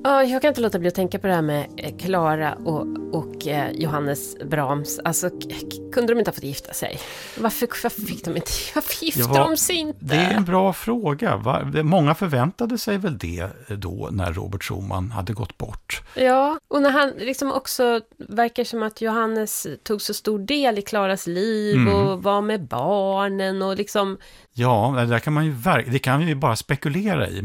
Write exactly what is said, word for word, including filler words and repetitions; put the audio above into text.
Ja, jag kan inte låta bli att tänka på det här med Klara och, och eh, Johannes Brahms. Alltså, k- kunde de inte ha fått gifta sig? Varför, varför fick de inte? Varför gifte Ja, de sig inte? Det är en bra fråga. Va? Många förväntade sig väl det då när Robert Schumann hade gått bort. Ja, och när han liksom också verkar som att Johannes tog så stor del i Klaras liv mm. och var med barnen och liksom... Ja, det där kan man ju, det kan vi ju bara spekulera i.